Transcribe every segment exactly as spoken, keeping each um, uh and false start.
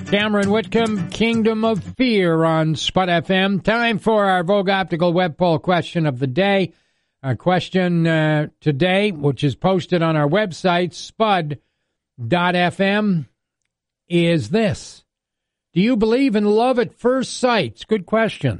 Cameron Whitcomb, Kingdom of Fear on Spud F M. Time for our Vogue Optical Web Poll question of the day. Our question uh, today, which is posted on our website, spud dot f m, is this. Do you believe in love at first sight? It's a good question.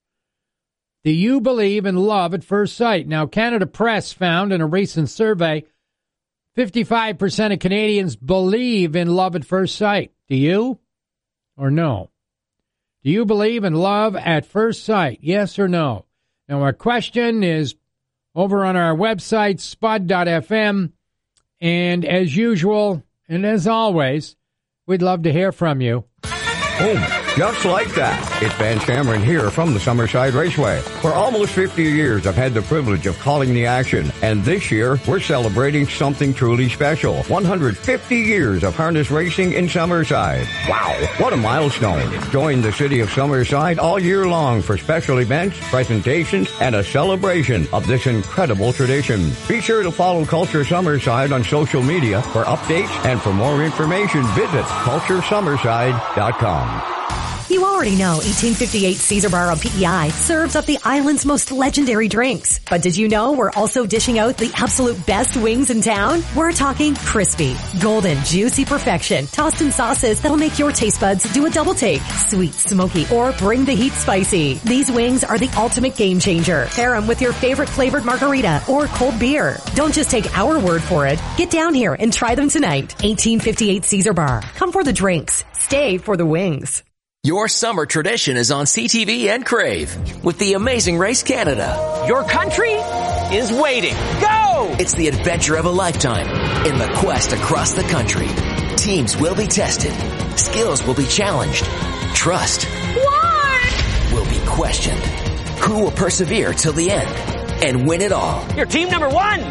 Do you believe in love at first sight? Now, Canada Press found in a recent survey, fifty-five percent of Canadians believe in love at first sight. Do you? Or no? Do you believe in love at first sight? Yes or no? Now, our question is over on our website, spud dot f m. And as usual, and as always, we'd love to hear from you. Oh, just like that. It's Van Cameron here from the Summerside Raceway. For almost fifty years, I've had the privilege of calling the action. And this year, we're celebrating something truly special. one hundred fifty years of harness racing in Summerside. Wow, what a milestone. Join the city of Summerside all year long for special events, presentations, and a celebration of this incredible tradition. Be sure to follow Culture Summerside on social media for updates, and for more information, visit culture summerside dot com. You already know eighteen fifty-eight Caesar Bar on P E I serves up the island's most legendary drinks. But did you know we're also dishing out the absolute best wings in town? We're talking crispy, golden, juicy perfection, tossed in sauces that'll make your taste buds do a double take. Sweet, smoky, or bring the heat spicy. These wings are the ultimate game changer. Pair them with your favorite flavored margarita or cold beer. Don't just take our word for it. Get down here and try them tonight. eighteen fifty-eight Caesar Bar. Come for the drinks. Stay for the wings. Your summer tradition is on C T V and Crave with the Amazing Race Canada. Your country is waiting. Go! It's the adventure of a lifetime in the quest across the country. Teams will be tested. Skills will be challenged. Trust What? will be questioned. Who will persevere till the end and win it all? You're team number one!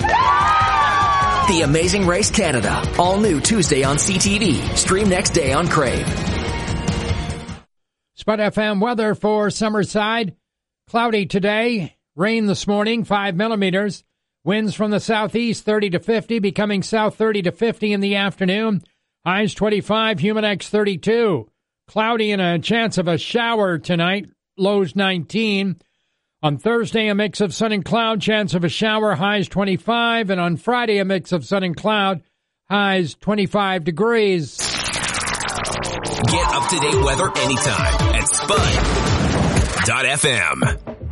The Amazing Race Canada. All new Tuesday on C T V. Stream next day on Crave. Spud F M weather for Summerside. Cloudy today. Rain this morning, five millimeters. Winds from the southeast, thirty to fifty, becoming south thirty to fifty in the afternoon. Highs twenty-five, Humidex thirty-two. Cloudy and a chance of a shower tonight. Lows nineteen. On Thursday, a mix of sun and cloud, chance of a shower, highs twenty-five. And on Friday, a mix of sun and cloud, highs twenty-five degrees. Get up-to-date weather anytime at spud dot f m.